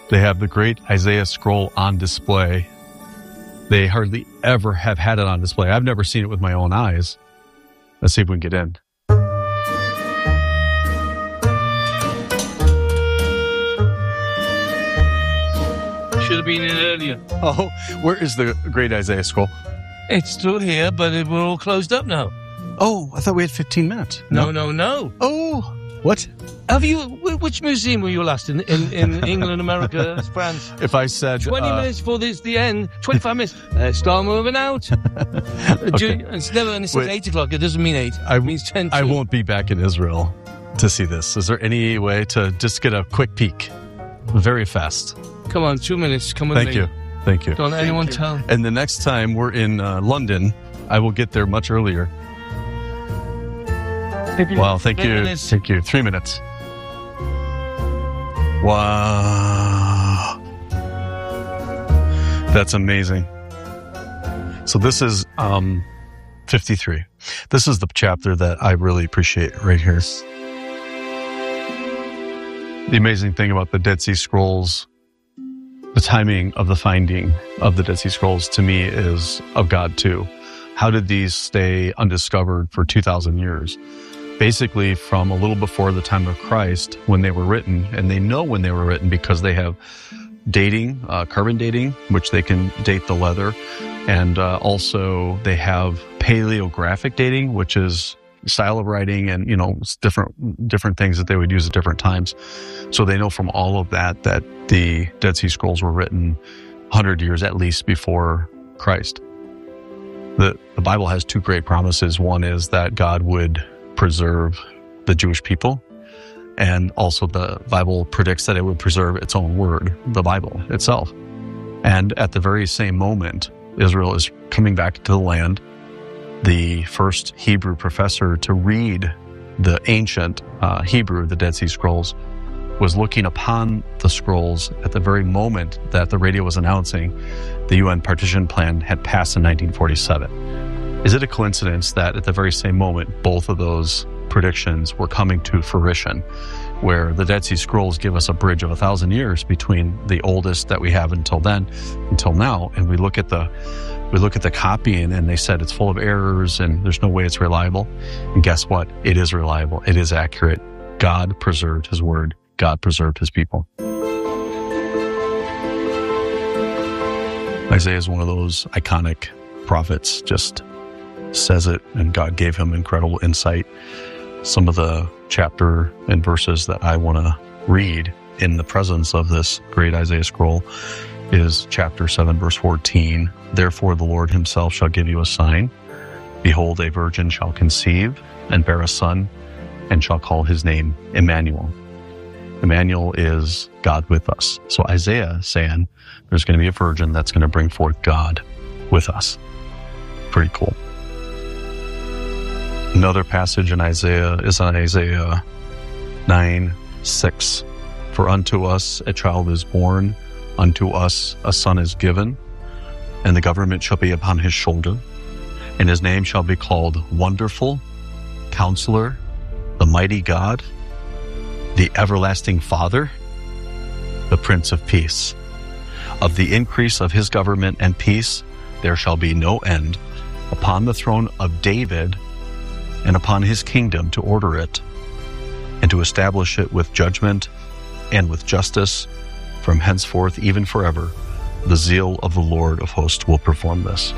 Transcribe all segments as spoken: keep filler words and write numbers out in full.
They have the great Isaiah scroll on display. They hardly ever have had it on display. I've never seen it with my own eyes. Let's see if we can get in. Should have been in earlier. Oh, where is the great Isaiah scroll? It's still here, but it, we're all closed up now. Oh, I thought we had fifteen minutes. No, no, no. Oh, what? Have you? Which museum were you last in? In, in England, America, France? If I said twenty uh, minutes before this, the end. Twenty-five minutes. Let's start moving out. Okay. It's never. And it says Wait. eight o'clock. It doesn't mean eight. I, It means ten. I won't be back in Israel to see this. Is there any way to just get a quick peek? Very fast. Come on, two minutes. Come with Thank me. you. Thank you. Don't let anyone tell. And the next time we're in uh, London, I will get there much earlier. Wow, thank Three you. minutes. Thank you. Three minutes. Wow. That's amazing. So this is um, fifty-three. This is the chapter that I really appreciate right here. The amazing thing about the Dead Sea Scrolls, the timing of the finding of the Dead Sea Scrolls to me is of God too. How did these stay undiscovered for two thousand years? Basically from a little before the time of Christ when they were written, and they know when they were written because they have dating, uh, carbon dating, which they can date the leather, and uh, also they have paleographic dating, which is style of writing and, you know, different different things that they would use at different times. So they know from all of that that the Dead Sea Scrolls were written one hundred years at least before Christ. The, the Bible has two great promises. One is that God would preserve the Jewish people, and also the Bible predicts that it would preserve its own word, the Bible itself. And at the very same moment, Israel is coming back to the land. The first Hebrew professor to read the ancient uh, Hebrew, the Dead Sea Scrolls, was looking upon the scrolls at the very moment that the radio was announcing the U N partition plan had passed in nineteen forty-seven. Is it a coincidence that at the very same moment, both of those predictions were coming to fruition, where the Dead Sea Scrolls give us a bridge of a thousand years between the oldest that we have until then, until now, and we look at the we look at the copying and they said it's full of errors and there's no way it's reliable. And guess what? It is reliable. It is accurate. God preserved his word. God preserved his people. Isaiah is one of those iconic prophets, just says it, and God gave him incredible insight. Some of the chapter and verses that I want to read in the presence of this great Isaiah scroll is chapter seven, verse fourteen. Therefore the Lord himself shall give you a sign. Behold, a virgin shall conceive and bear a son, and shall call his name Emmanuel. Emmanuel is God with us. So Isaiah saying there's going to be a virgin that's going to bring forth God with us. Pretty cool. Another passage in Isaiah is on Isaiah nine, six. For unto us a child is born, unto us a son is given, and the government shall be upon his shoulder, and his name shall be called Wonderful, Counselor, the Mighty God, the Everlasting Father, the Prince of Peace. Of the increase of his government and peace there shall be no end, upon the throne of David and upon his kingdom, to order it and to establish it with judgment and with justice from henceforth even forever. The zeal of the Lord of hosts will perform this.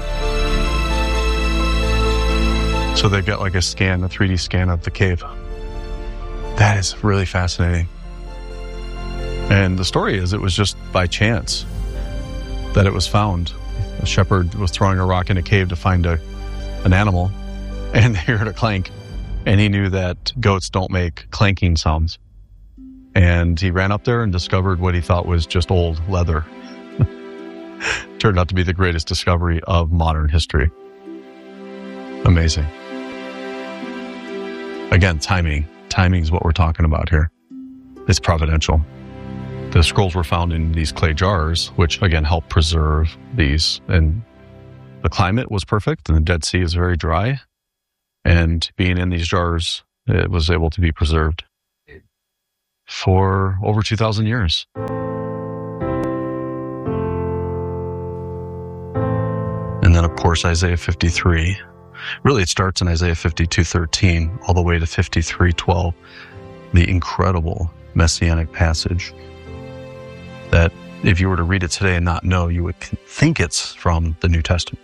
So they've got like a scan, a three D scan of the cave. That is really fascinating. And the story is it was just by chance that it was found. A shepherd was throwing a rock in a cave to find a an animal, and they heard a clank, and he knew that goats don't make clanking sounds. And he ran up there and discovered what he thought was just old leather. Turned out to be the greatest discovery of modern history. Amazing. Again, timing. Timing is what we're talking about here. It's providential. The scrolls were found in these clay jars, which again help preserve these. And the climate was perfect, and the Dead Sea is very dry. And being in these jars, it was able to be preserved for over two thousand years. then, of course, Isaiah fifty-three. Really, it starts in Isaiah fifty-two thirteen all the way to fifty-three twelve, the incredible messianic passage that if you were to read it today and not know, you would think it's from the New Testament.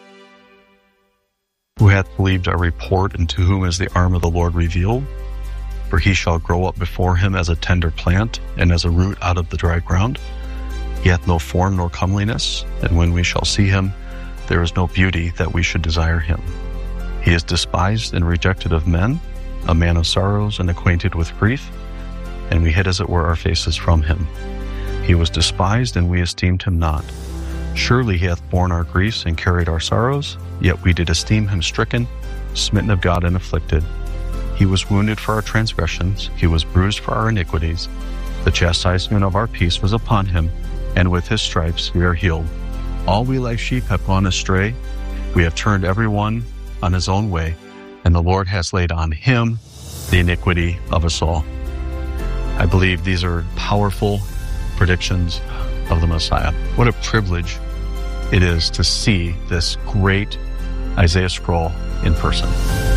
Who hath believed our report, and to whom is the arm of the Lord revealed? For he shall grow up before him as a tender plant, and as a root out of the dry ground. He hath no form nor comeliness, and when we shall see him, there is no beauty that we should desire him. He is despised and rejected of men, a man of sorrows and acquainted with grief, and we hid as it were our faces from him. He was despised, and we esteemed him not. Surely he hath borne our griefs and carried our sorrows, yet we did esteem him stricken, smitten of God, and afflicted. He was wounded for our transgressions, he was bruised for our iniquities. The chastisement of our peace was upon him, and with his stripes we are healed. All we like sheep have gone astray. We have turned every one on his own way, and the Lord has laid on him the iniquity of us all. I believe these are powerful predictions of the Messiah. What a privilege it is to see this great Isaiah scroll in person.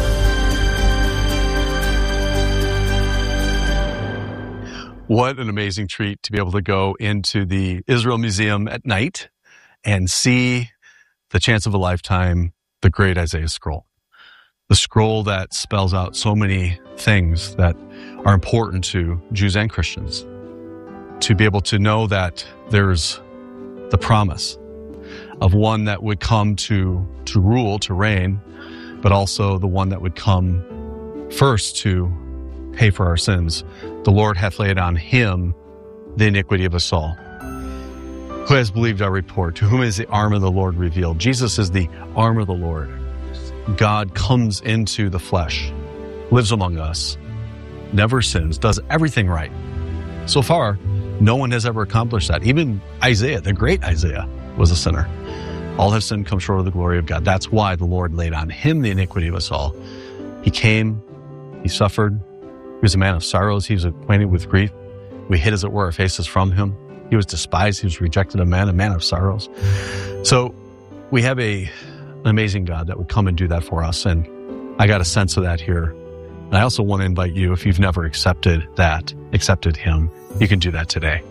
What an amazing treat to be able to go into the Israel Museum at night and see the chance of a lifetime, the great Isaiah scroll. The scroll that spells out so many things that are important to Jews and Christians. To be able to know that there's the promise of one that would come to, to rule, to reign, but also the one that would come first to pay for our sins. The Lord hath laid on him the iniquity of us all. Who has believed our report? To whom is the arm of the Lord revealed? Jesus is the arm of the Lord. God comes into the flesh, lives among us, never sins, does everything right. So far, no one has ever accomplished that. Even Isaiah, the great Isaiah, was a sinner. All have sinned, come short of the glory of God. That's why the Lord laid on him the iniquity of us all. He came, he suffered, he was a man of sorrows, he was acquainted with grief. We hid as it were our faces from him. He was despised, he was rejected of man, a man of sorrows. So we have a, an amazing God that would come and do that for us. And I got a sense of that here. And I also want to invite you, if you've never accepted that, accepted him, you can do that today.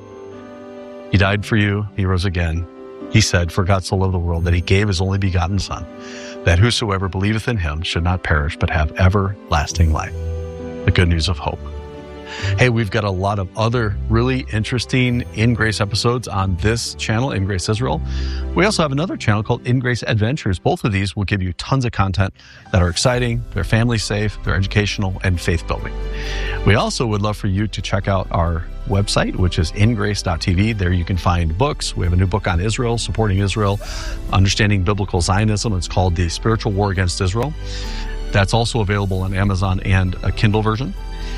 He died for you. He rose again. He said, for God so loved the world that he gave his only begotten Son, that whosoever believeth in him should not perish, but have everlasting life. The good news of hope. Hey, we've got a lot of other really interesting In Grace episodes on this channel, In Grace Israel. We also have another channel called In Grace Adventures. Both of these will give you tons of content that are exciting, they're family safe, they're educational, and faith building. We also would love for you to check out our website, which is in grace dot t v. There you can find books. We have a new book on Israel, supporting Israel, understanding biblical Zionism. It's called The Spiritual War Against Israel. That's also available on Amazon and a Kindle version.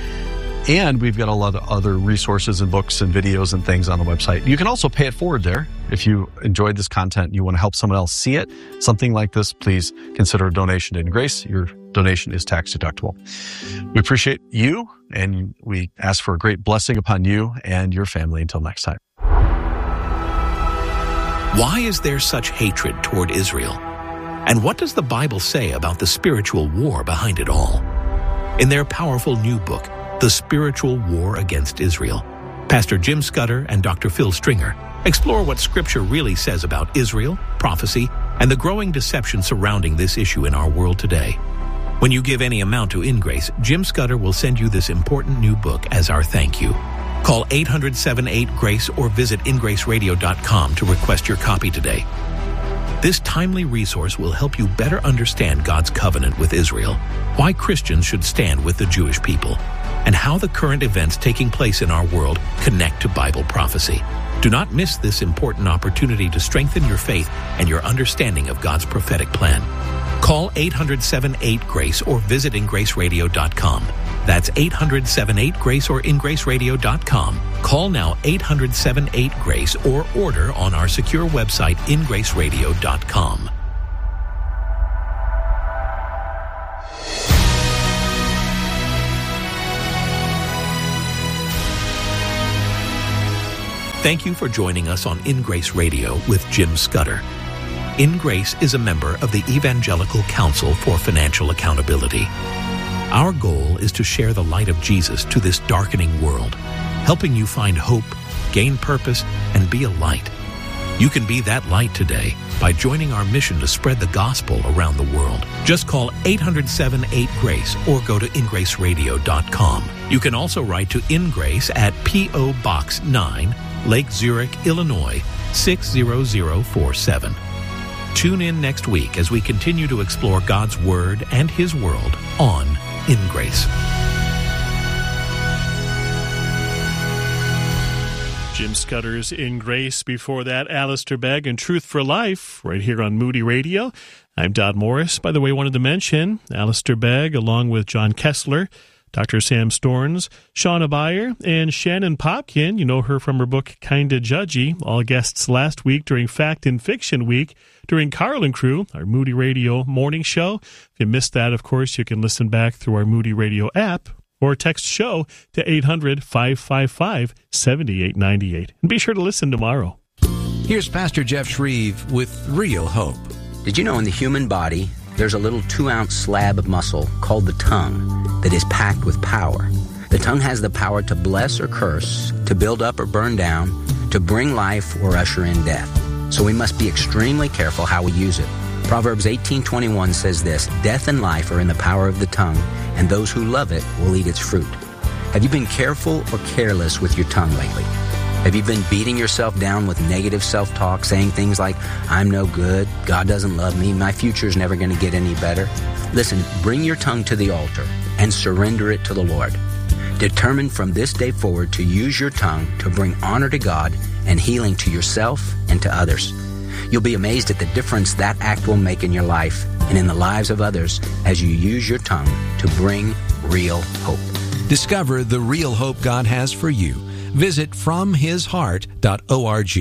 And we've got a lot of other resources and books and videos and things on the website. You can also pay it forward there. If you enjoyed this content and you want to help someone else see it, something like this, please consider a donation to In Grace. Your donation is tax deductible. We appreciate you, and we ask for a great blessing upon you and your family. Until next time. Why is there such hatred toward Israel? And what does the Bible say about the spiritual war behind it all? In their powerful new book, The Spiritual War Against Israel, Pastor Jim Scudder and Doctor Phil Stringer explore what Scripture really says about Israel, prophecy, and the growing deception surrounding this issue in our world today. When you give any amount to In Grace, Jim Scudder will send you this important new book as our thank you. Call eight hundred, seven eight, GRACE or visit in grace radio dot com to request your copy today. This timely resource will help you better understand God's covenant with Israel, why Christians should stand with the Jewish people, and how the current events taking place in our world connect to Bible prophecy. Do not miss this important opportunity to strengthen your faith and your understanding of God's prophetic plan. Call eight hundred, seven eight, GRACE or visit in grace radio dot com. That's eight hundred, seven eight, GRACE or in grace radio dot com. Call now eight hundred, seven eight, GRACE or order on our secure website in grace radio dot com. Thank you for joining us on In Grace Radio with Jim Scudder. In Grace is a member of the Evangelical Council for Financial Accountability. Our goal is to share the light of Jesus to this darkening world, helping you find hope, gain purpose, and be a light. You can be that light today by joining our mission to spread the gospel around the world. Just call eight hundred, seven eight, GRACE or go to in grace radio dot com. You can also write to In Grace at P O. Box nine, Lake Zurich, Illinois, six zero zero four seven. Tune in next week as we continue to explore God's Word and His world on In Grace. Jim Scudder's In Grace. Before that, Alistair Begg and Truth for Life, right here on Moody Radio. I'm Dodd Morris. By the way, wanted to mention Alistair Begg, along with John Kessler, Doctor Sam Storns, Shauna Beyer, and Shannon Popkin. You know her from her book, Kinda Judgy. All guests last week during Fact and Fiction Week during Carl and Crew, our Moody Radio morning show. If you missed that, of course, you can listen back through our Moody Radio app or text SHOW to eight hundred, five five five, seven eight nine eight. And be sure to listen tomorrow. Here's Pastor Jeff Shreve with Real Hope. Did you know in the human body, there's a little two-ounce slab of muscle called the tongue that is packed with power? The tongue has the power to bless or curse, to build up or burn down, to bring life or usher in death. So we must be extremely careful how we use it. Proverbs eighteen twenty-one says this, "Death and life are in the power of the tongue, and those who love it will eat its fruit." Have you been careful or careless with your tongue lately? Have you been beating yourself down with negative self-talk, saying things like, "I'm no good, God doesn't love me, my future's never going to get any better"? Listen, bring your tongue to the altar and surrender it to the Lord. Determine from this day forward to use your tongue to bring honor to God and healing to yourself and to others. You'll be amazed at the difference that act will make in your life and in the lives of others as you use your tongue to bring real hope. Discover the real hope God has for you. Visit from his heart dot org.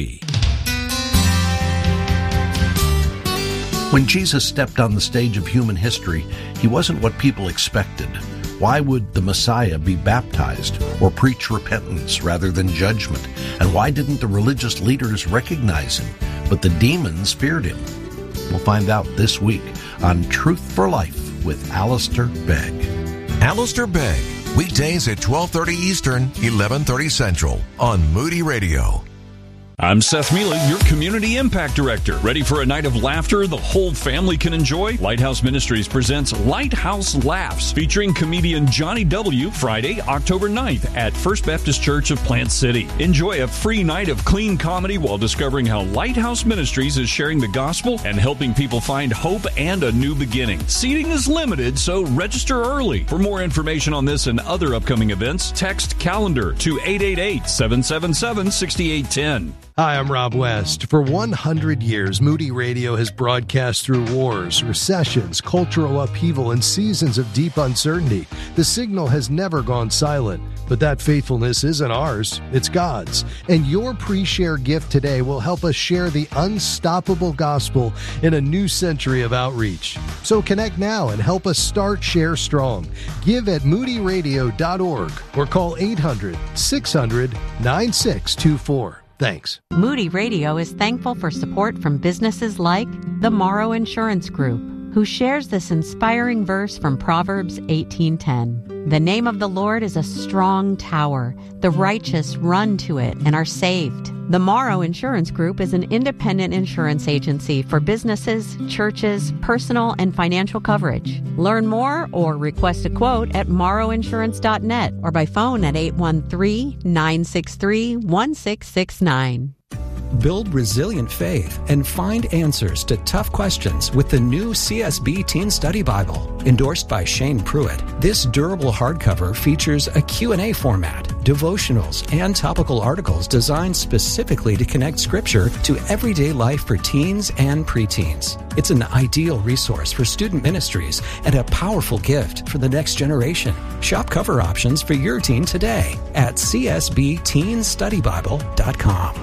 When Jesus stepped on the stage of human history, he wasn't what people expected. Why would the Messiah be baptized or preach repentance rather than judgment? And why didn't the religious leaders recognize him, but the demons feared him? We'll find out this week on Truth for Life with Alistair Begg. Alistair Begg, weekdays at twelve thirty Eastern, eleven thirty Central on Moody Radio. I'm Seth Mila, your Community Impact Director. Ready for a night of laughter the whole family can enjoy? Lighthouse Ministries presents Lighthouse Laughs, featuring comedian Johnny W. Friday, October ninth at First Baptist Church of Plant City. Enjoy a free night of clean comedy while discovering how Lighthouse Ministries is sharing the gospel and helping people find hope and a new beginning. Seating is limited, so register early. For more information on this and other upcoming events, text CALENDAR to eight eight eight, seven seven seven, six eight one zero. Hi, I'm Rob West. For one hundred years, Moody Radio has broadcast through wars, recessions, cultural upheaval, and seasons of deep uncertainty. The signal has never gone silent, but that faithfulness isn't ours, it's God's. And your pre-share gift today will help us share the unstoppable gospel in a new century of outreach. So connect now and help us start Share Strong. Give at moody radio dot org or call eight hundred, six hundred, nine six two four. Thanks. Moody Radio is thankful for support from businesses like the Morrow Insurance Group, who shares this inspiring verse from Proverbs eighteen ten. The name of the Lord is a strong tower. The righteous run to it and are saved. The Morrow Insurance Group is an independent insurance agency for businesses, churches, personal and financial coverage. Learn more or request a quote at morrow insurance dot net or by phone at eight one three, nine six three, one six six nine. Build resilient faith and find answers to tough questions with the new C S B Teen Study Bible. Endorsed by Shane Pruitt, this durable hardcover features a Q and A format, devotionals, and topical articles designed specifically to connect Scripture to everyday life for teens and preteens. It's an ideal resource for student ministries and a powerful gift for the next generation. Shop cover options for your teen today at c s b teen study bible dot com.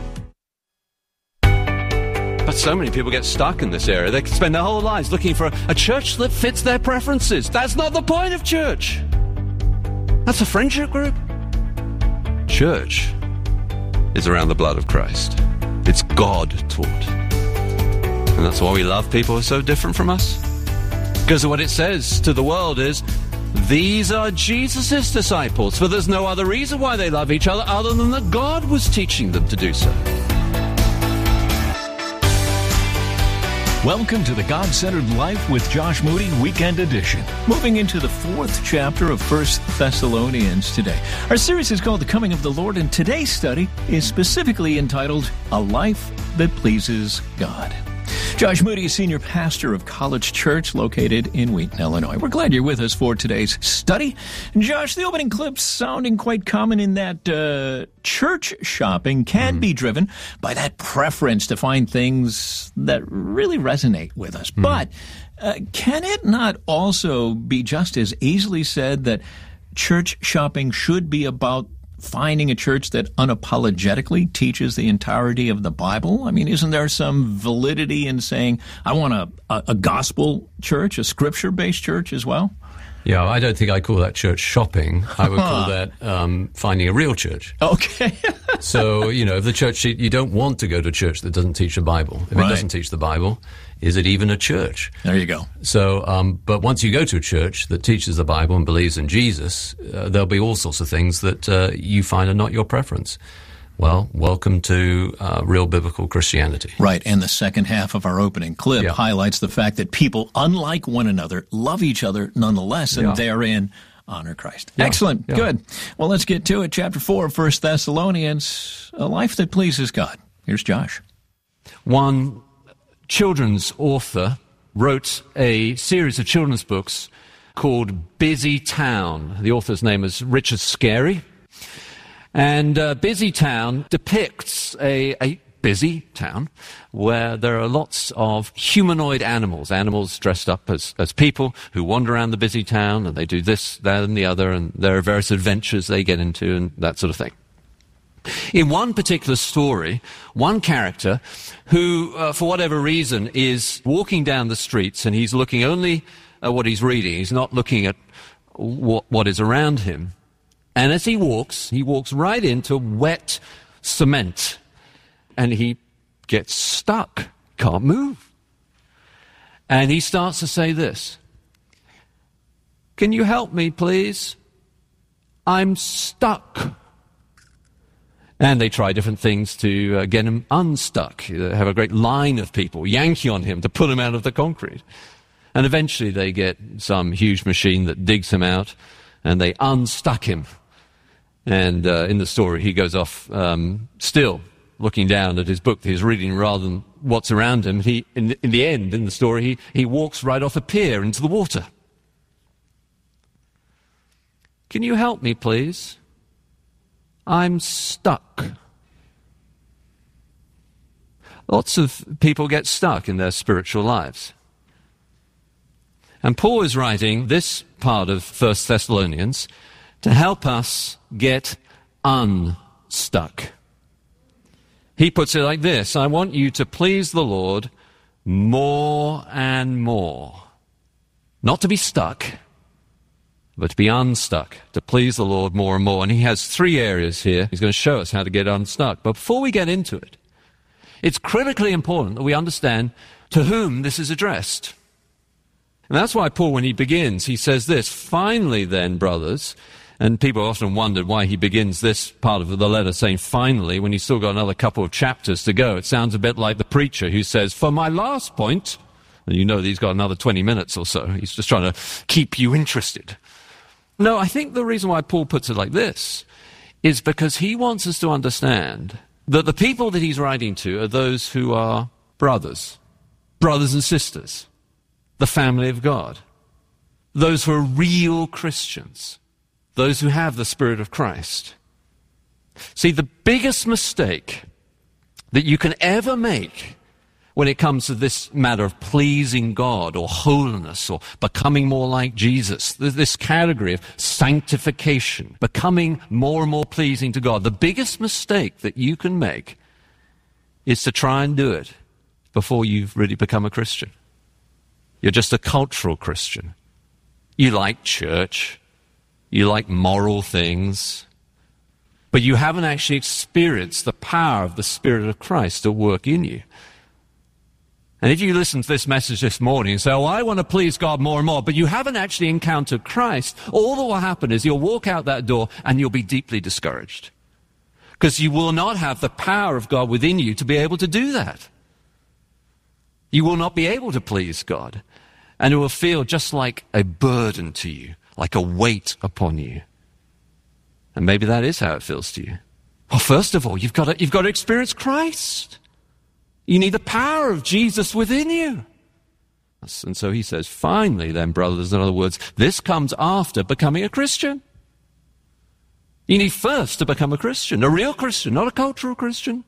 But so many people get stuck in this area. They spend their whole lives looking for a church that fits their preferences. That's not the point of church. That's a friendship group. Church is around the blood of Christ. It's God taught. And that's why we love people who are so different from us. Because what it says to the world is, these are Jesus' disciples, for there's no other reason why they love each other other than that God was teaching them to do so. Welcome to the God-Centered Life with Josh Moody Weekend Edition. Moving into the fourth chapter of First Thessalonians today. Our series is called The Coming of the Lord, and today's study is specifically entitled A Life That Pleases God. Josh Moody is senior pastor of College Church located in Wheaton, Illinois. We're glad you're with us for today's study. And Josh, the opening clip's sounding quite common in that uh, church shopping can mm. be driven by that preference to find things that really resonate with us. Mm. But uh, can it not also be just as easily said that church shopping should be about finding a church that unapologetically teaches the entirety of the Bible? I mean, isn't there some validity in saying, I want a, a, a gospel church, a scripture-based church as well? Yeah, I don't think I call that church shopping. I would call that um, finding a real church. Okay. So, you know, if the church, you don't want to go to a church that doesn't teach the Bible. If right. it doesn't teach the Bible, is it even a church? There you go. So, um, but once you go to a church that teaches the Bible and believes in Jesus, uh, there'll be all sorts of things that uh, you find are not your preference. Well, welcome to uh, real biblical Christianity. Right, and the second half of our opening clip yeah. highlights the fact that people, unlike one another, love each other nonetheless, and yeah. therein honor Christ. Yeah. Excellent, yeah. Good. Well, let's get to it. Chapter four of First Thessalonians, a life that pleases God. Here's Josh. One children's author wrote a series of children's books called Busy Town. The author's name is Richard Scarry. And uh, Busy Town depicts a, a busy town where there are lots of humanoid animals, animals dressed up as, as people who wander around the busy town, and they do this, that, and the other, and there are various adventures they get into and that sort of thing. In one particular story, one character who, uh, for whatever reason, is walking down the streets and he's looking only at what he's reading. He's not looking at what, what is around him. And as he walks, he walks right into wet cement. And he gets stuck, can't move. And he starts to say this, "Can you help me, please? I'm stuck." And they try different things to uh, get him unstuck. They have a great line of people yanking on him to pull him out of the concrete. And eventually they get some huge machine that digs him out, and they unstuck him. And uh, in the story, he goes off um, still looking down at his book that he's reading rather than what's around him. He, in, in the end, in the story, he, he walks right off a pier into the water. "Can you help me, please? I'm stuck." Lots of people get stuck in their spiritual lives. And Paul is writing this part of First Thessalonians to help us get unstuck. He puts it like this: I want you to please the Lord more and more. Not to be stuck, but to be unstuck, to please the Lord more and more. And he has three areas here. He's going to show us how to get unstuck. But before we get into it, it's critically important that we understand to whom this is addressed. And that's why Paul, when he begins, he says this, "Finally then, brothers," and people often wondered why he begins this part of the letter saying finally when he's still got another couple of chapters to go. It sounds a bit like the preacher who says, "For my last point," and you know that he's got another twenty minutes or so. He's just trying to keep you interested. No, I think the reason why Paul puts it like this is because he wants us to understand that the people that he's writing to are those who are brothers, brothers and sisters, the family of God, those who are real Christians, those who have the Spirit of Christ. See, the biggest mistake that you can ever make when it comes to this matter of pleasing God or holiness or becoming more like Jesus, this category of sanctification, becoming more and more pleasing to God, the biggest mistake that you can make is to try and do it before you've really become a Christian. You're just a cultural Christian. You like church. You like moral things. But you haven't actually experienced the power of the Spirit of Christ to work in you. And if you listen to this message this morning and say, oh, I want to please God more and more, but you haven't actually encountered Christ, all that will happen is you'll walk out that door and you'll be deeply discouraged. Because you will not have the power of God within you to be able to do that. You will not be able to please God. And it will feel just like a burden to you, like a weight upon you. And maybe that is how it feels to you. Well, first of all, you've got to, you've got to experience Christ. You need the power of Jesus within you. And so he says, finally then, brothers, in other words, this comes after becoming a Christian. You need first to become a Christian, a real Christian, not a cultural Christian.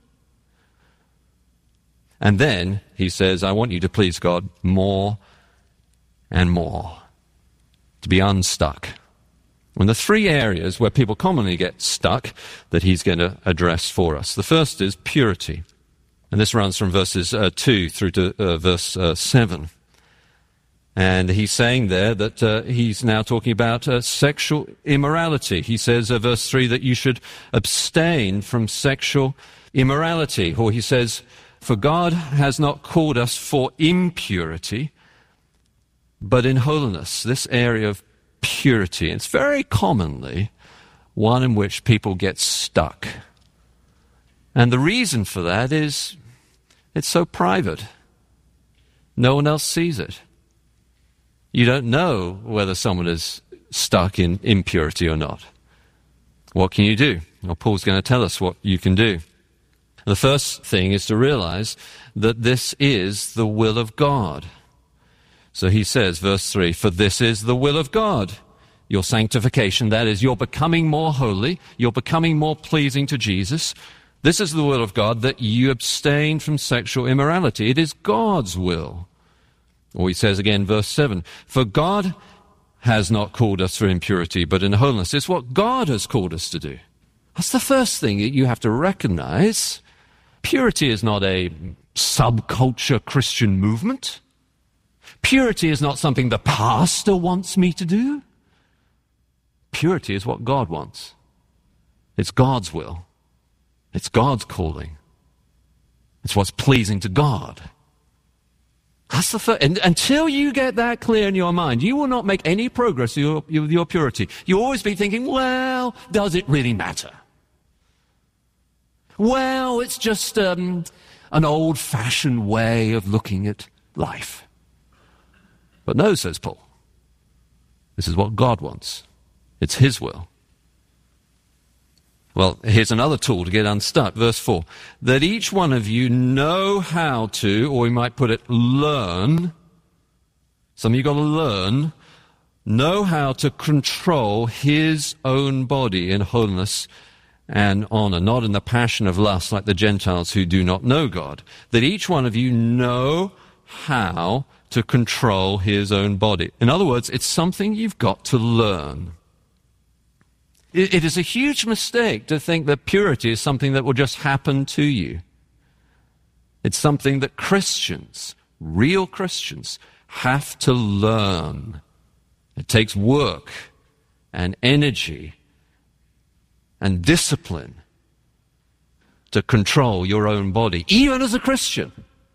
And then he says, I want you to please God more and more, to be unstuck. And the three areas where people commonly get stuck that he's going to address for us. The first is purity. And this runs from verses uh, two through to uh, verse uh, seven. And he's saying there that uh, he's now talking about uh, sexual immorality. He says, uh, verse three, that you should abstain from sexual immorality. Or he says, for God has not called us for impurity, but in holiness. This area of purity, it's very commonly one in which people get stuck. And the reason for that is it's so private. No one else sees it. You don't know whether someone is stuck in impurity or not. What can you do? Well, Paul's going to tell us what you can do. The first thing is to realize that this is the will of God. So he says, verse three, for this is the will of God, your sanctification. That is, you're becoming more holy. You're becoming more pleasing to Jesus. This is the will of God, that you abstain from sexual immorality. It is God's will. Or he says again, verse seven, for God has not called us for impurity, but in holiness. It's what God has called us to do. That's the first thing that you have to recognize. Purity is not a subculture Christian movement. Purity is not something the pastor wants me to do. Purity is what God wants. It's God's will. It's God's calling. It's what's pleasing to God. That's the first. And until you get that clear in your mind, you will not make any progress with your, with your purity. You'll always be thinking, well, does it really matter? Well, it's just um, an old-fashioned way of looking at life. But no, says Paul. This is what God wants. It's his will. Well, here's another tool to get unstuck. Verse four. That each one of you know how to, or we might put it, learn. Some of you got to learn. Know how to control his own body in holiness and honor, not in the passion of lust like the Gentiles who do not know God. That each one of you know how to control his own body. In other words, it's something you've got to learn. It, it is a huge mistake to think that purity is something that will just happen to you. It's something that Christians, real Christians, have to learn. It takes work and energy and discipline to control your own body, even as a Christian.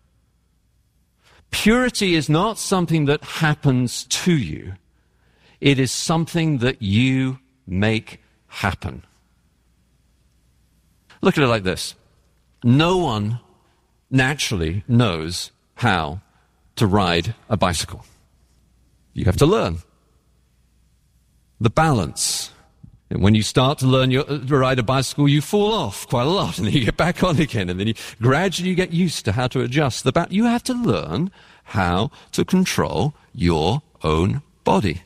Purity is not something that happens to you. It is something that you make happen. Look at it like this. No one naturally knows how to ride a bicycle. You have to learn. The balance. And when you start to learn your, to ride a bicycle, you fall off quite a lot, and then you get back on again, and then you gradually get used to how to adjust the balance. You have to learn how to control your own body.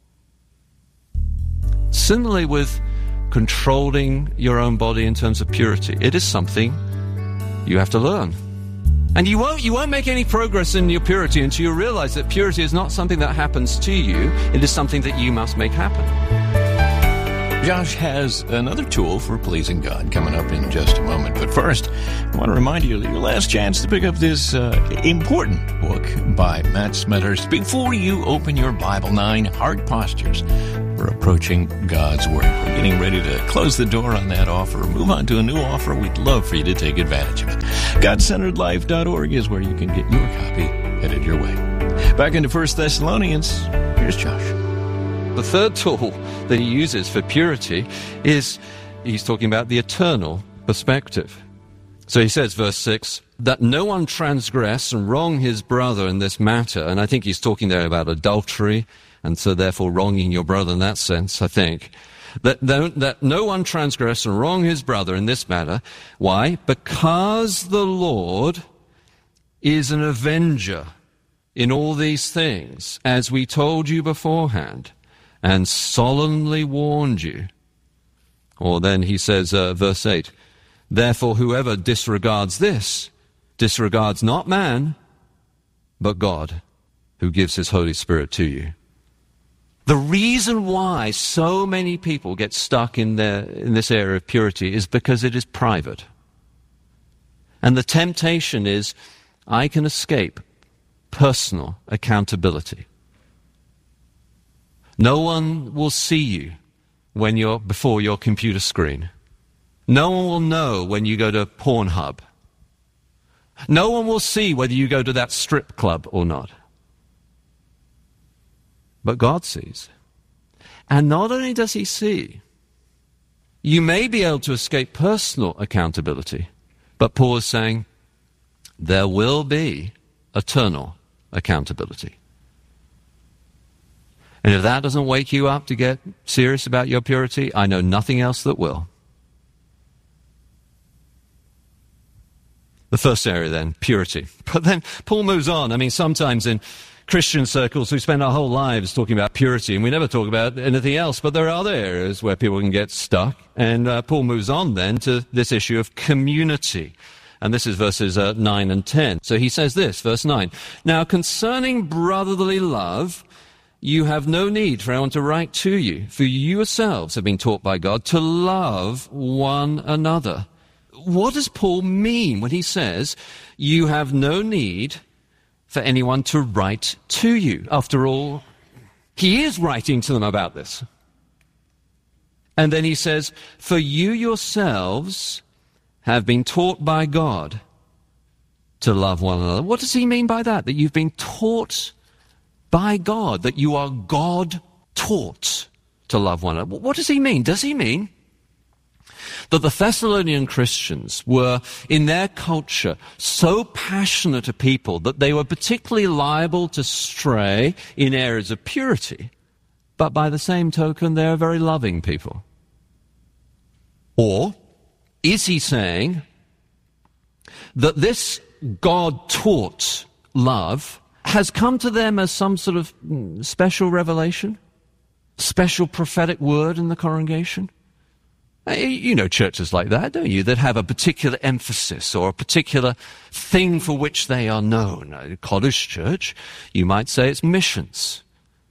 Similarly with controlling your own body in terms of purity, it is something you have to learn. And you won't, you won't make any progress in your purity until you realize that purity is not something that happens to you. It is something that you must make happen. Josh has another tool for pleasing God coming up in just a moment. But first, I want to remind you of your last chance to pick up this uh, important book by Matt Smethurst before you open your Bible, Nine Heart Postures for Approaching God's Word. We're getting ready to close the door on that offer, move on to a new offer. We'd love for you to take advantage of it. God Centered Life dot org is where you can get your copy headed your way. Back into First Thessalonians, here's Josh. The third tool that he uses for purity is, he's talking about the eternal perspective. So he says, verse six, that no one transgress and wrong his brother in this matter. And I think he's talking there about adultery, and so therefore wronging your brother in that sense, I think. That, that no one transgress and wrong his brother in this matter. Why? Because the Lord is an avenger in all these things, as we told you beforehand, and solemnly warned you. Or then he says, uh, verse eight, therefore whoever disregards this, disregards not man, but God, who gives his Holy Spirit to you. The reason why so many people get stuck in, their, in this area of purity is because it is private. And the temptation is, I can escape personal accountability. No one will see you when you're before your computer screen. No one will know when you go to Pornhub. No one will see whether you go to that strip club or not. But God sees. And not only does he see, you may be able to escape personal accountability, but Paul is saying there will be eternal accountability. And if that doesn't wake you up to get serious about your purity, I know nothing else that will. The first area then, purity. But then Paul moves on. I mean, sometimes in Christian circles we spend our whole lives talking about purity and we never talk about anything else, but there are other areas where people can get stuck. And uh, Paul moves on then to this issue of community. And this is verses uh, nine and ten. So he says this, verse nine. Now concerning brotherly love, you have no need for anyone to write to you, for you yourselves have been taught by God to love one another. What does Paul mean when he says, you have no need for anyone to write to you? After all, he is writing to them about this. And then he says, for you yourselves have been taught by God to love one another. What does he mean by that? That you've been taught by God, that you are God-taught to love one another. What does he mean? Does he mean that the Thessalonian Christians were, in their culture, so passionate a people that they were particularly liable to stray in areas of purity, but by the same token, they're very loving people? Or is he saying that this God-taught love has come to them as some sort of special revelation, special prophetic word in the congregation? You know churches like that, don't you, that have a particular emphasis or a particular thing for which they are known. A Cottage Church, you might say it's missions.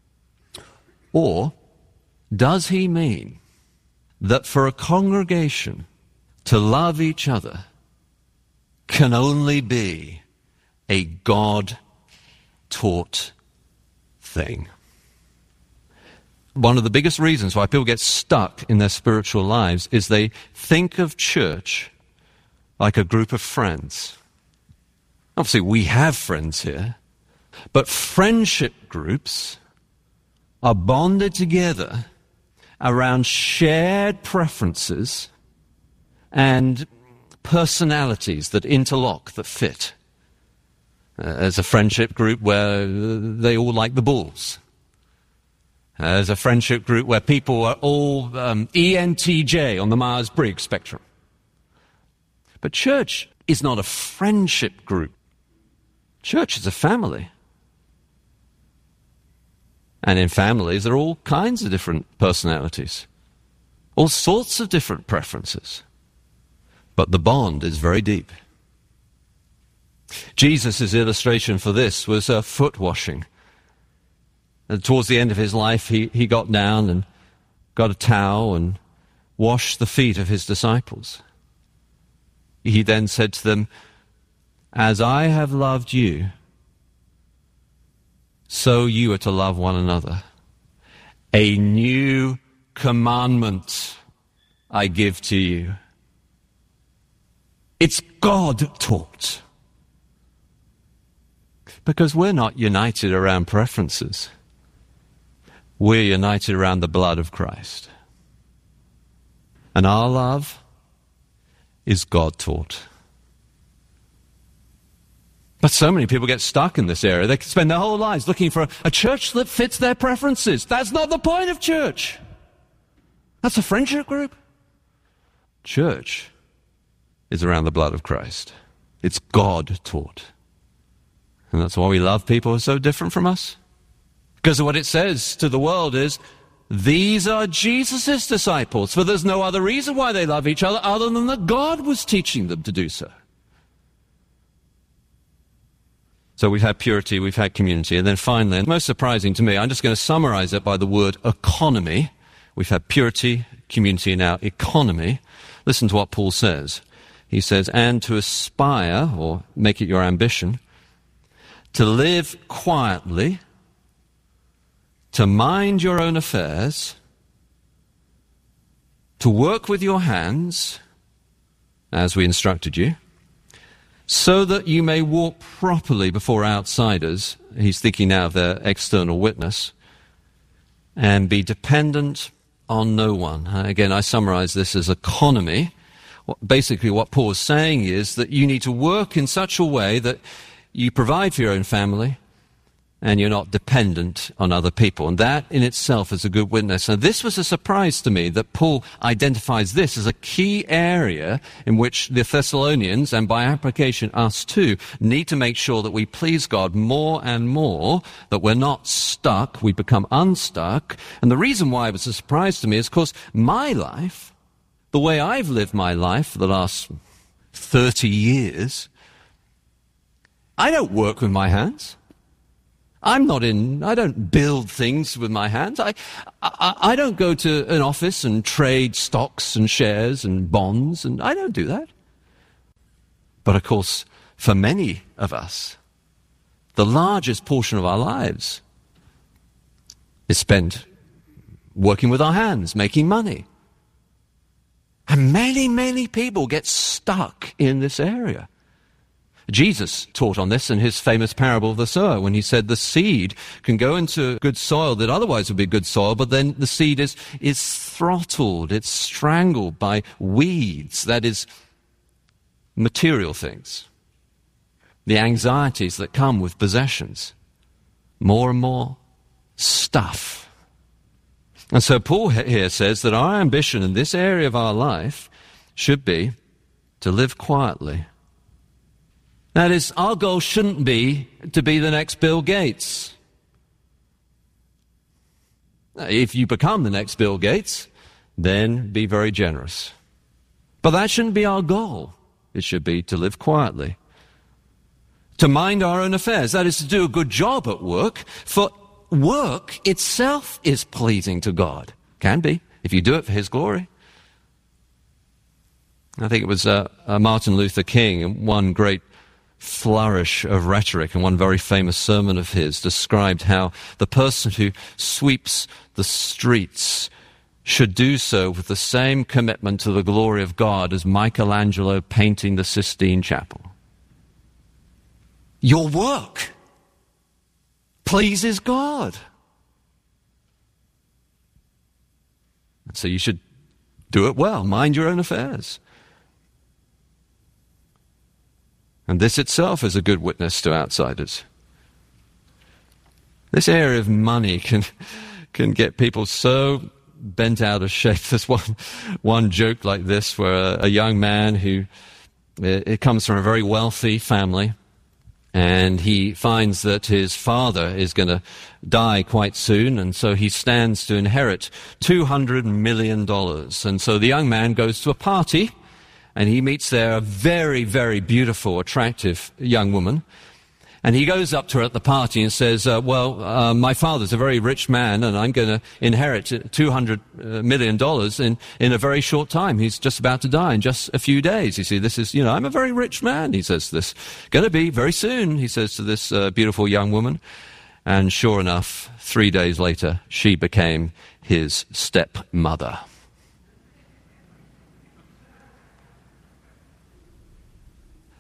Or does he mean that for a congregation to love each other can only be a God-taught thing? One of the biggest reasons why people get stuck in their spiritual lives is they think of church like a group of friends. Obviously, we have friends here, but friendship groups are bonded together around shared preferences and personalities that interlock, that fit. Uh, there's a friendship group where they all like the Bulls. Uh, there's a friendship group where people are all um, E N T J on the Myers-Briggs spectrum. But church is not a friendship group. Church is a family. And in families, there are all kinds of different personalities, all sorts of different preferences. But the bond is very deep. Jesus' illustration for this was uh, foot washing. And towards the end of his life, he, he got down and got a towel and washed the feet of his disciples. He then said to them, as I have loved you, so you are to love one another. A new commandment I give to you. It's God-taught. Because we're not united around preferences. We're united around the blood of Christ. And our love is God-taught. But so many people get stuck in this area. They can spend their whole lives looking for a, a church that fits their preferences. That's not the point of church. That's a friendship group. Church is around the blood of Christ. It's God-taught. And that's why we love people who are so different from us. Because of what it says to the world is, these are Jesus' disciples, for there's no other reason why they love each other other than that God was teaching them to do so. So we've had purity, we've had community, and then finally, and most surprising to me, I'm just going to summarize it by the word economy. We've had purity, community, and now economy. Listen to what Paul says. He says, and to aspire, or make it your ambition, to live quietly, to mind your own affairs, to work with your hands, as we instructed you, so that you may walk properly before outsiders. He's thinking now of their external witness, and be dependent on no one. Again, I summarize this as economy. Basically, what Paul is saying is that you need to work in such a way that you provide for your own family, and you're not dependent on other people. And that in itself is a good witness. And this was a surprise to me that Paul identifies this as a key area in which the Thessalonians, and by application us too, need to make sure that we please God more and more, that we're not stuck, we become unstuck. And the reason why it was a surprise to me is because my life, the way I've lived my life for the last thirty years, I don't work with my hands. I'm not in, I don't build things with my hands. I, I, I don't go to an office and trade stocks and shares and bonds, and I don't do that. But of course, for many of us, the largest portion of our lives is spent working with our hands, making money. And many, many people get stuck in this area. Jesus taught on this in his famous parable of the sower when he said the seed can go into good soil that otherwise would be good soil, but then the seed is, is throttled, it's strangled by weeds, that is, material things. The anxieties that come with possessions. More and more stuff. And so Paul here says that our ambition in this area of our life should be to live quietly. That is, our goal shouldn't be to be the next Bill Gates. If you become the next Bill Gates, then be very generous. But that shouldn't be our goal. It should be to live quietly. To mind our own affairs. That is, to do a good job at work, for work itself is pleasing to God. Can be, if you do it for his glory. I think it was uh, uh, Martin Luther King, in one great flourish of rhetoric, and one very famous sermon of his described how the person who sweeps the streets should do so with the same commitment to the glory of God as Michelangelo painting the Sistine Chapel. Your work pleases God. And so you should do it well, mind your own affairs. And this itself is a good witness to outsiders. This area of money can can get people so bent out of shape. There's one one joke like this where a, a young man who it, it comes from a very wealthy family, and he finds that his father is going to die quite soon, and so he stands to inherit two hundred million dollars. And so the young man goes to a party, and he meets there a very, very beautiful, attractive young woman. And he goes up to her at the party and says, uh, well, uh, my father's a very rich man, and I'm going to inherit two hundred million dollars in, in a very short time. He's just about to die in just a few days. You see, this is, you know, I'm a very rich man, he says to this. Going to be very soon, he says to this uh, beautiful young woman. And sure enough, three days later, she became his stepmother.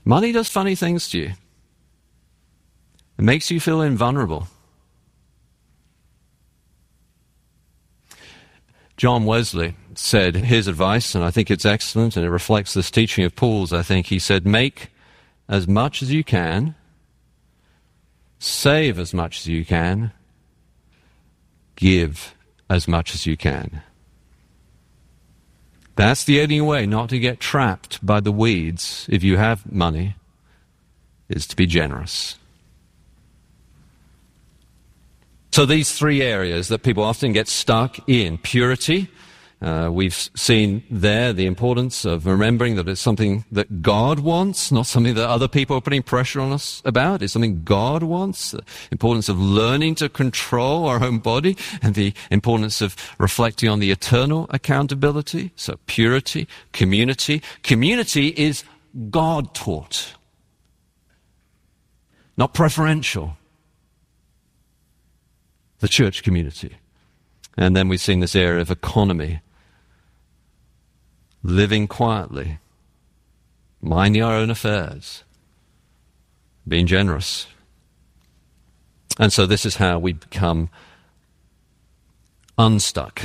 Money does funny things to you. It makes you feel invulnerable. John Wesley said his advice, and I think it's excellent, and it reflects this teaching of Paul's, I think. He said, make as much as you can, save as much as you can, give as much as you can. That's the only way not to get trapped by the weeds, if you have money, is to be generous. So these three areas that people often get stuck in: purity. Uh, we've seen there the importance of remembering that it's something that God wants, not something that other people are putting pressure on us about. It's something God wants. The importance of learning to control our own body, and the importance of reflecting on the eternal accountability. So purity, community. Community is God-taught, not preferential. The church community. And then we've seen this area of economy. Living quietly. Minding our own affairs. Being generous. And so this is how we become unstuck.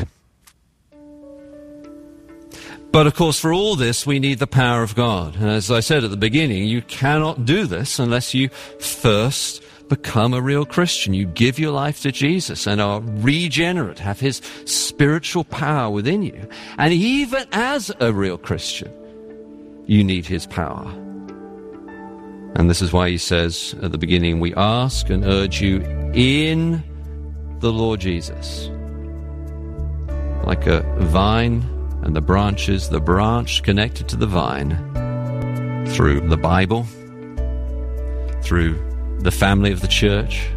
But of course, for all this, we need the power of God. And as I said at the beginning, you cannot do this unless you first become a real Christian. You give your life to Jesus and are regenerate, have his spiritual power within you. And even as a real Christian, you need his power. And this is why he says at the beginning, we ask and urge you in the Lord Jesus. Like a vine and the branches, the branch connected to the vine through the Bible, through the family of the church,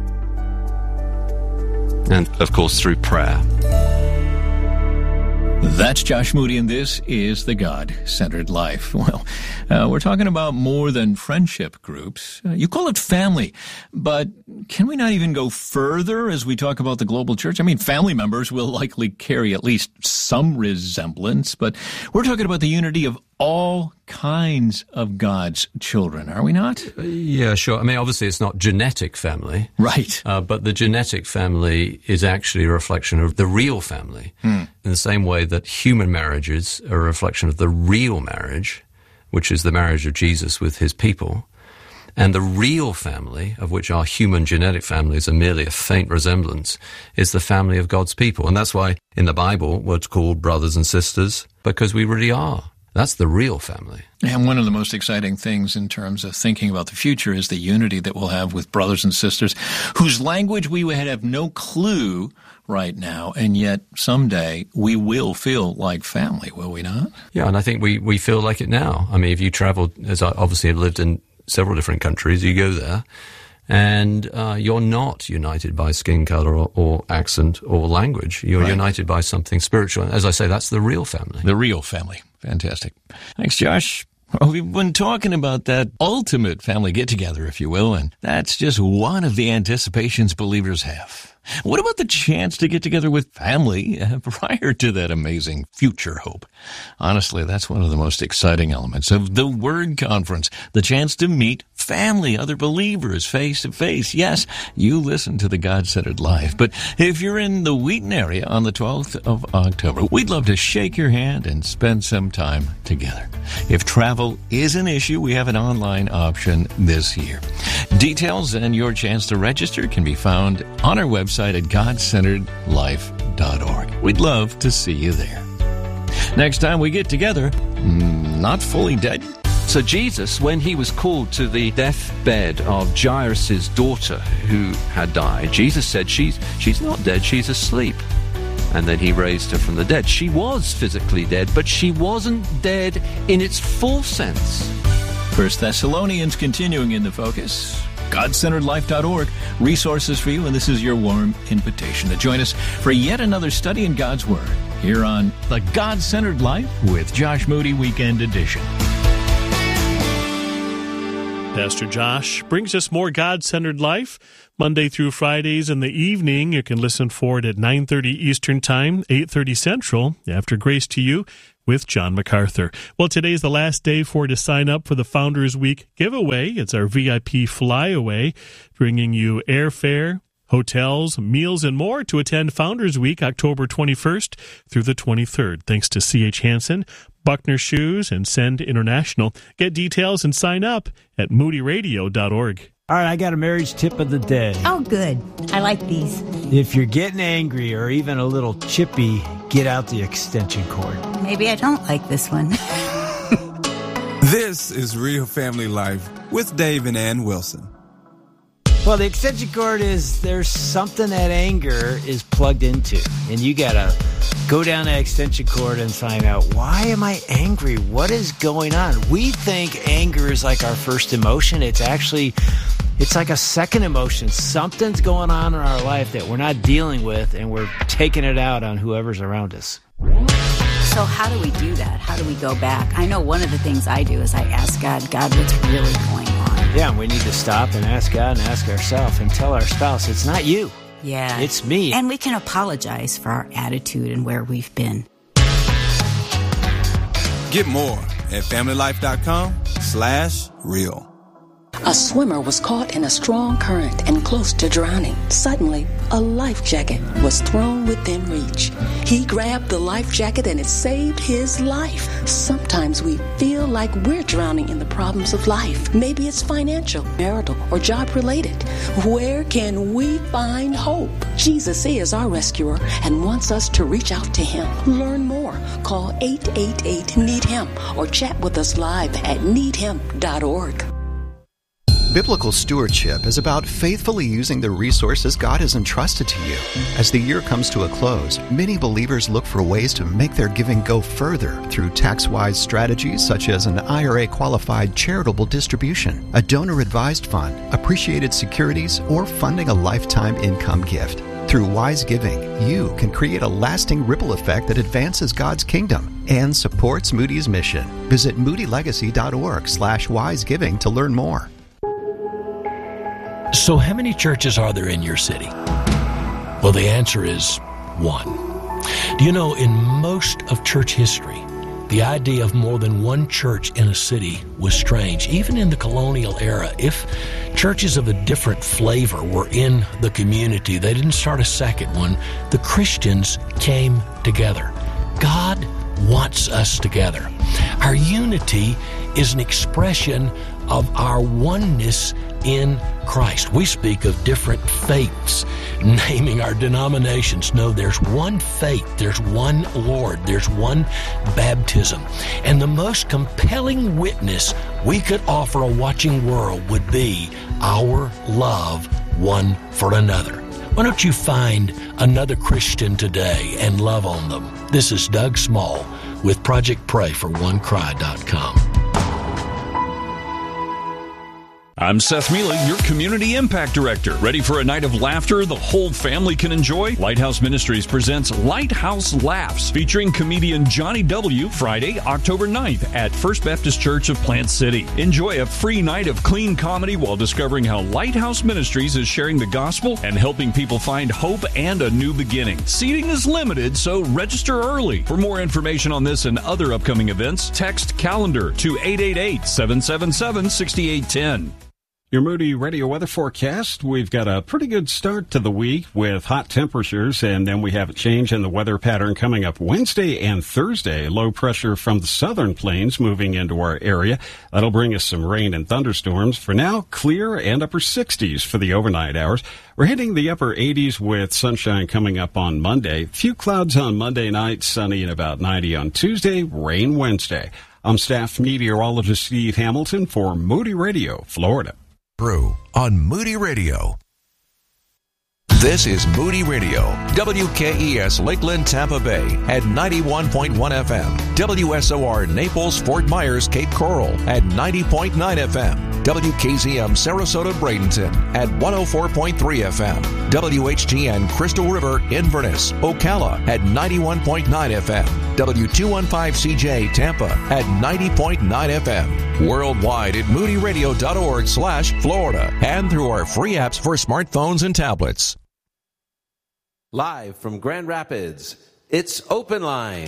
and of course through prayer. That's Josh Moody, and this is The God-Centered Life. Well, uh, we're talking about more than friendship groups. Uh, you call it family, but can we not even go further as we talk about the global church? I mean, family members will likely carry at least some resemblance, but we're talking about the unity of all kinds of God's children, are we not? Uh, yeah, sure. I mean, obviously it's not genetic family. Right. Uh, but the genetic family is actually a reflection of the real family. Hmm. In the same way that human marriages are a reflection of the real marriage, which is the marriage of Jesus with his people. And the real family, of which our human genetic families are merely a faint resemblance, is the family of God's people. And that's why in the Bible we're called brothers and sisters, because we really are. That's the real family. And one of the most exciting things in terms of thinking about the future is the unity that we'll have with brothers and sisters whose language we would have no clue right now, and yet someday we will feel like family, will we not? Yeah, and I think we, we feel like it now. I mean, if you travel, as I obviously have lived in several different countries, you go there, and uh, you're not united by skin color or, or accent or language. You're right. United by something spiritual. As I say, that's the real family. The real family. Fantastic. Thanks, Josh. Well, we've been talking about that ultimate family get-together, if you will, and that's just one of the anticipations believers have. What about the chance to get together with family prior to that amazing future hope? Honestly, that's one of the most exciting elements of the Word Conference, the chance to meet family, other believers face to face. Yes, you listen to the God-Centered Life, but if you're in the Wheaton area on the twelfth of October, we'd love to shake your hand and spend some time together. If travel is an issue, we have an online option this year. Details and your chance to register can be found on our website at god centered life dot org. We'd love to see you there. Next time we get together, not fully dead. So Jesus, when he was called to the deathbed of Jairus' daughter who had died, Jesus said, she's, she's not dead, she's asleep. And then he raised her from the dead. She was physically dead, but she wasn't dead in its full sense. First Thessalonians continuing in the focus. god centered life dot org, resources for you, and this is your warm invitation to join us for yet another study in God's Word here on The God-Centered Life with Josh Moody Weekend Edition. Pastor Josh brings us more God-centered life Monday through Fridays in the evening. You can listen for it at nine thirty Eastern Time, eight thirty Central, after Grace to You with John MacArthur. Well, today's the last day for to sign up for the Founders Week giveaway. It's our V I P flyaway, bringing you airfare, hotels, meals, and more to attend Founders Week October twenty-first through the twenty-third. Thanks to C H Hansen, Buckner Shoes, and Send International. Get details and sign up at moody radio dot org. All right, I got a marriage tip of the day. Oh, good. I like these. If you're getting angry or even a little chippy, get out the extension cord. Maybe I don't like this one. This is Real Family Life with Dave and Ann Wilson. Well, the extension cord is there's something that anger is plugged into, and you got to go down that extension cord and find out, why am I angry? What is going on? We think anger is like our first emotion. It's actually, it's like a second emotion. Something's going on in our life that we're not dealing with, and we're taking it out on whoever's around us. So how do we do that? How do we go back? I know one of the things I do is I ask God, God, what's really going on? Yeah, and we need to stop and ask God and ask ourselves and tell our spouse, it's not you. Yeah. It's me. And we can apologize for our attitude and where we've been. Get more at familylife.com slash real. A swimmer was caught in a strong current and close to drowning. Suddenly, a life jacket was thrown within reach. He grabbed the life jacket and it saved his life. Sometimes we feel like we're drowning in the problems of life. Maybe it's financial, marital, or job-related. Where can we find hope? Jesus is our rescuer and wants us to reach out to him. Learn more. Call eight eight eight, need him or chat with us live at need him dot org. Biblical stewardship is about faithfully using the resources God has entrusted to you. As the year comes to a close, many believers look for ways to make their giving go further through tax-wise strategies such as an I R A-qualified charitable distribution, a donor-advised fund, appreciated securities, or funding a lifetime income gift. Through wise giving, you can create a lasting ripple effect that advances God's kingdom and supports Moody's mission. Visit moody legacy dot org slash wise giving to learn more. So how many churches are there in your city? Well, the answer is one. Do you know, in most of church history, the idea of more than one church in a city was strange. Even in the colonial era, if churches of a different flavor were in the community, they didn't start a second one. The Christians came together. God wants us together. Our unity is an expression of our oneness in Christ. We speak of different faiths, naming our denominations. No, there's one faith, there's one Lord, there's one baptism. And the most compelling witness we could offer a watching world would be our love one for another. Why don't you find another Christian today and love on them? This is Doug Small with Project Pray for one cry dot com. I'm Seth Mila, your Community Impact Director. Ready for a night of laughter the whole family can enjoy? Lighthouse Ministries presents Lighthouse Laughs, featuring comedian Johnny W. Friday, October ninth at First Baptist Church of Plant City. Enjoy a free night of clean comedy while discovering how Lighthouse Ministries is sharing the gospel and helping people find hope and a new beginning. Seating is limited, so register early. For more information on this and other upcoming events, text calendar to eight eight eight, seven seven seven, six eight one zero. Your Moody Radio weather forecast. We've got a pretty good start to the week with hot temperatures, and then we have a change in the weather pattern coming up Wednesday and Thursday. Low pressure from the southern plains moving into our area. That'll bring us some rain and thunderstorms. For now, clear and upper sixties for the overnight hours. We're hitting the upper eighties with sunshine coming up on Monday. Few clouds on Monday night, sunny and about ninety on Tuesday, rain Wednesday. I'm staff meteorologist Steve Hamilton for Moody Radio, Florida. Through on Moody Radio. This is Moody Radio, W K E S Lakeland, Tampa Bay at ninety-one point one F M, W S O R Naples, Fort Myers, Cape Coral at ninety point nine F M, W K Z M Sarasota Bradenton at one oh four point three F M. W H T N Crystal River Inverness, Ocala at ninety-one point nine F M. W two fifteen C J Tampa at ninety point nine F M. Worldwide at moody radio dot org slash Florida and through our free apps for smartphones and tablets. Live from Grand Rapids, it's Open Line.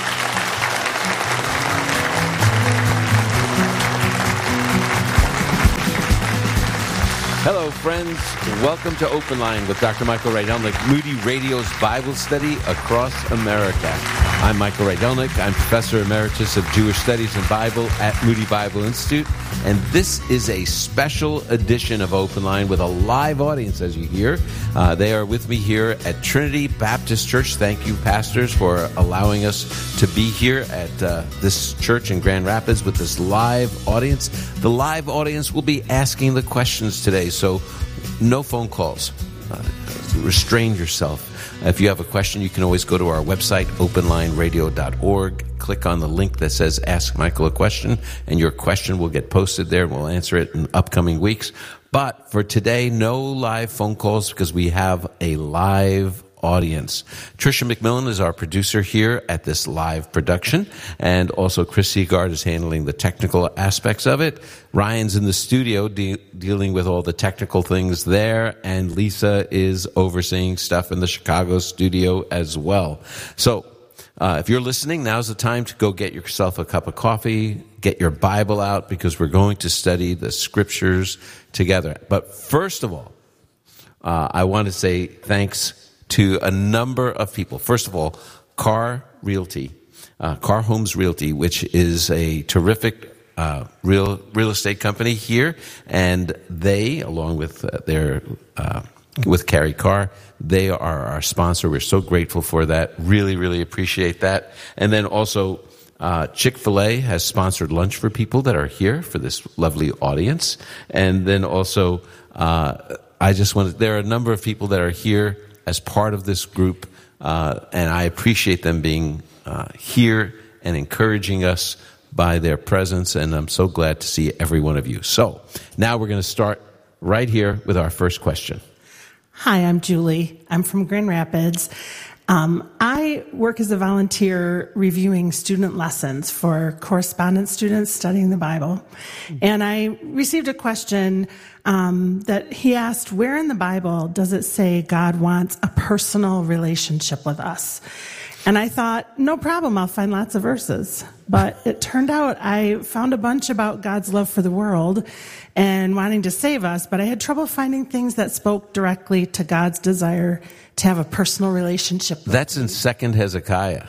Hello, friends. Welcome to Open Line with Doctor Michael Rydelnik, Moody Radio's Bible study across America. I'm Michael Rydelnik. I'm Professor Emeritus of Jewish Studies and Bible at Moody Bible Institute. And this is a special edition of Open Line with a live audience, as you hear. Uh, they are with me here at Trinity Baptist Church. Thank you, pastors, for allowing us to be here at uh, this church in Grand Rapids with this live audience. The live audience will be asking the questions today, so no phone calls. Uh, restrain yourself. If you have a question, you can always go to our website, open line radio dot org. Click on the link that says Ask Michael a Question, and your question will get posted there, and we'll answer it in upcoming weeks. But for today, no live phone calls because we have a live audience. Tricia McMillan is our producer here at this live production, and also Chris Seagard is handling the technical aspects of it. Ryan's in the studio de- dealing with all the technical things there, and Lisa is overseeing stuff in the Chicago studio as well. So uh, if you're listening, now's the time to go get yourself a cup of coffee, get your Bible out, because we're going to study the scriptures together. But first of all, uh, I want to say thanks to a number of people. First of all, Carr Realty, uh, Carr Homes Realty, which is a terrific uh, real real estate company here, and they, along with uh, their uh, with Carrie Carr, they are our sponsor. We're so grateful for that. Really, really appreciate that. And then also, uh, Chick-fil-A has sponsored lunch for people that are here for this lovely audience. And then also, uh, I just wanted, there are a number of people that are here as part of this group, uh, and I appreciate them being uh, here and encouraging us by their presence, and I'm so glad to see every one of you. So now we're going to start right here with our first question. Hi, I'm Julie. I'm from Grand Rapids. Um, I work as a volunteer reviewing student lessons for correspondence students studying the Bible. And I received a question um, that he asked, where in the Bible does it say God wants a personal relationship with us? And I thought, no problem, I'll find lots of verses. But it turned out I found a bunch about God's love for the world and wanting to save us, but I had trouble finding things that spoke directly to God's desire to have a personal relationship with That's in Second Hezekiah.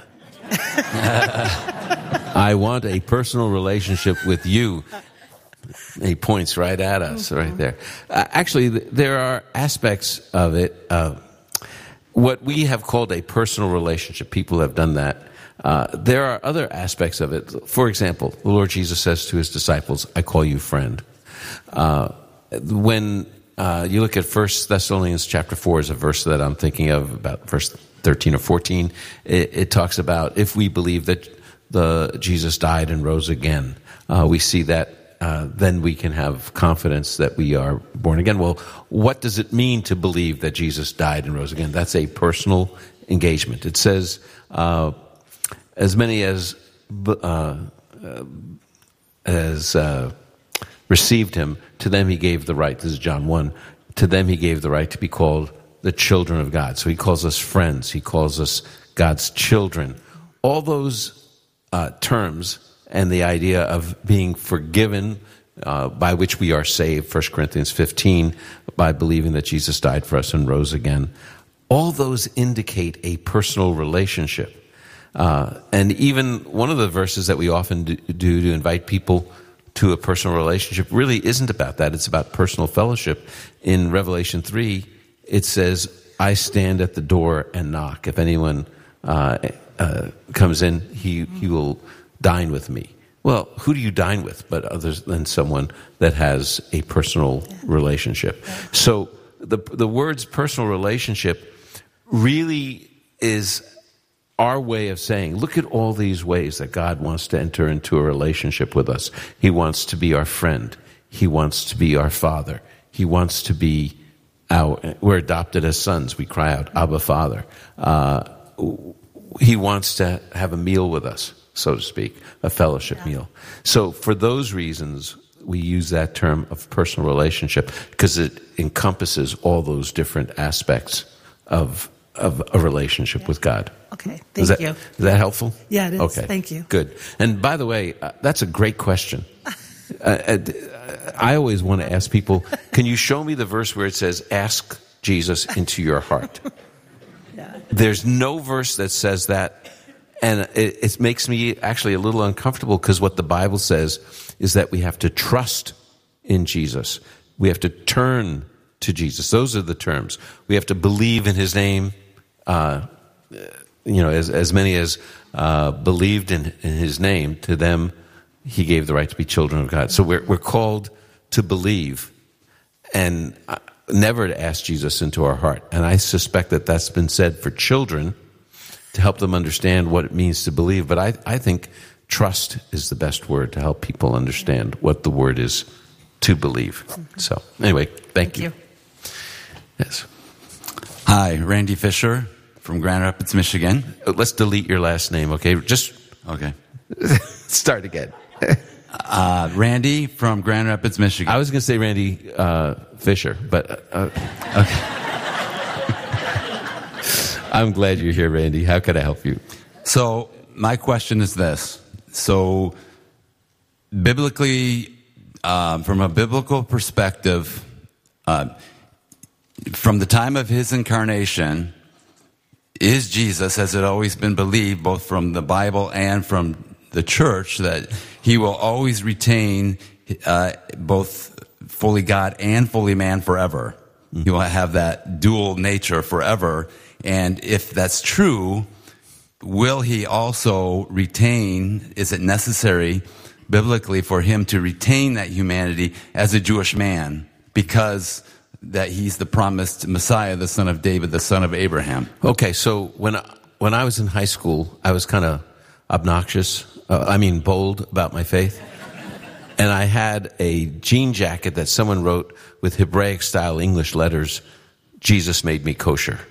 I want a personal relationship with you. He points right at us, mm-hmm. right there. Uh, actually, th- there are aspects of it, uh, what we have called a personal relationship. People have done that. Uh, there are other aspects of it. For example, the Lord Jesus says to his disciples, I call you friend. Uh, when uh, you look at First Thessalonians chapter four is a verse that I'm thinking of, about verse thirteen or fourteen. It, it talks about if we believe that the Jesus died and rose again, uh, we see that uh, then we can have confidence that we are born again. Well, what does it mean to believe that Jesus died and rose again? That's a personal engagement. It says, uh, as many as uh, uh, as uh, received him, to them he gave the right. This is John one. To them he gave the right to be called the children of God. So he calls us friends. He calls us God's children. All those uh, terms and the idea of being forgiven, uh, by which we are saved, First Corinthians fifteen, by believing that Jesus died for us and rose again, all those indicate a personal relationship. Uh, and even one of the verses that we often do, do to invite people to a personal relationship really isn't about that. It's about personal fellowship. In Revelation three, it says, I stand at the door and knock. If anyone uh, uh, comes in, he, he will dine with me. Well, who do you dine with but other than someone that has a personal relationship? So the the words personal relationship really is our way of saying, look at all these ways that God wants to enter into a relationship with us. He wants to be our friend. He wants to be our Father. He wants to be our, we're adopted as sons. We cry out, Abba, Father. Uh, he wants to have a meal with us, so to speak, a fellowship yeah. meal. So for those reasons, we use that term of personal relationship because it encompasses all those different aspects of of a relationship yeah. with God. Okay, thank is that, you. Is that helpful? Yeah, it is. Okay, thank you. Good. And by the way, uh, that's a great question. uh, I always want to ask people, can you show me the verse where it says, ask Jesus into your heart? yeah. There's no verse that says that. And it, it makes me actually a little uncomfortable because what the Bible says is that we have to trust in Jesus. We have to turn to Jesus. Those are the terms. We have to believe in his name. Uh, you know, as, as many as uh, believed in, in his name, to them he gave the right to be children of God. So we're, we're called to believe and never to ask Jesus into our heart. And I suspect that that's been said for children to help them understand what it means to believe. But I, I think trust is the best word to help people understand what the word is to believe. So anyway, thank, thank you. you. Yes. Hi, Randy Fisher from Grand Rapids, Michigan. Let's delete your last name, okay? Just okay. Start again. uh, Randy from Grand Rapids, Michigan. I was going to say Randy uh, Fisher, but uh, okay. I'm glad you're here, Randy. How can I help you? So my question is this. So biblically, uh, from a biblical perspective, uh, from the time of his incarnation, is Jesus, has it always been believed, both from the Bible and from the church, that he will always retain uh, both fully God and fully man forever? Mm-hmm. He will have that dual nature forever. And if that's true, will he also retain, is it necessary biblically for him to retain that humanity as a Jewish man? Because that he's the promised Messiah, the son of David, the son of Abraham. Okay, so when I, when I was in high school, I was kind of obnoxious, uh, I mean bold about my faith. And I had a jean jacket that someone wrote with Hebraic-style English letters, Jesus made me kosher.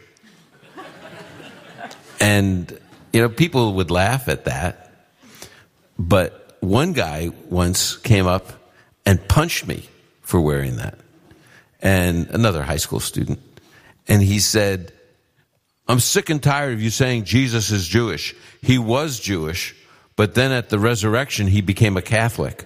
And, you know, people would laugh at that. But one guy once came up and punched me for wearing that. And another high school student. And he said, I'm sick and tired of you saying Jesus is Jewish. He was Jewish, but then at the resurrection, he became a Catholic.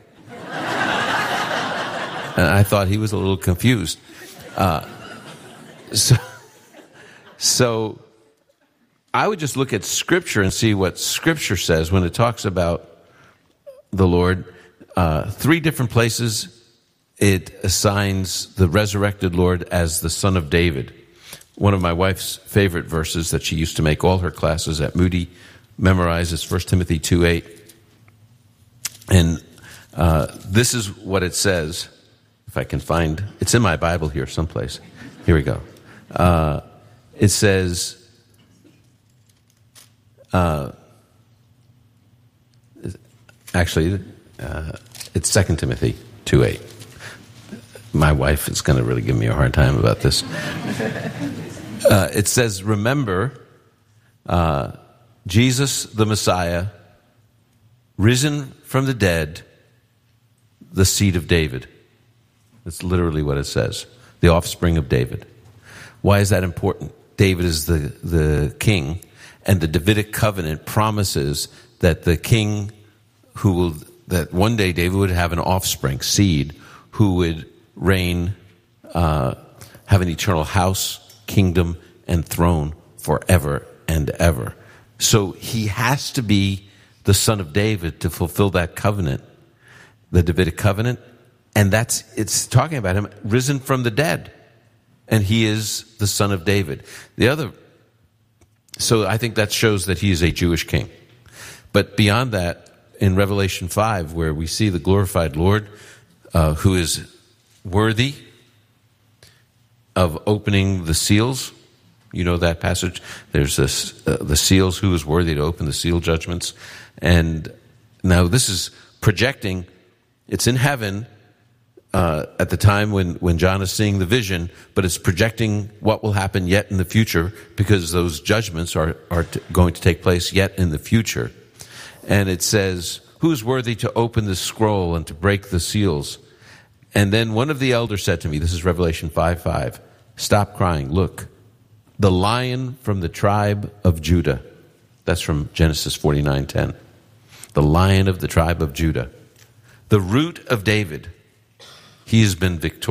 And I thought he was a little confused. Uh, so, so I would just look at Scripture and see what Scripture says when it talks about the Lord. Uh, three different places it assigns the resurrected Lord as the Son of David. One of my wife's favorite verses that she used to make all her classes at Moody memorize is First Timothy two eight. And uh, this is what it says, if I can find, it's in my Bible here someplace. Here we go. Uh, it says, uh, actually, uh, it's Second Timothy two eight. My wife is going to really give me a hard time about this. Uh, it says, remember, uh, Jesus the Messiah, risen from the dead, the seed of David. That's literally what it says. The offspring of David. Why is that important? David is the, the king, and the Davidic covenant promises that the king who will, that one day David would have an offspring, seed, who would reign, uh, have an eternal house, kingdom, and throne forever and ever. So he has to be the son of David to fulfill that covenant, the Davidic covenant. And that's, it's talking about him risen from the dead. And he is the son of David. The other, so I think that shows that he is a Jewish king. But beyond that, in Revelation five, where we see the glorified Lord, uh, who is worthy of opening the seals. You know that passage? There's this, uh, the seals, who is worthy to open the seal judgments. And now this is projecting, it's in heaven, uh, at the time when, when John is seeing the vision, but it's projecting what will happen yet in the future, because those judgments are, are t- going to take place yet in the future. And it says, "Who's worthy to open the scroll and to break the seals?" And then one of the elders said to me, this is Revelation five five, "Stop crying, look, the Lion from the tribe of Judah." That's from Genesis forty-nine ten. The Lion of the tribe of Judah, the Root of David, he has been victorious.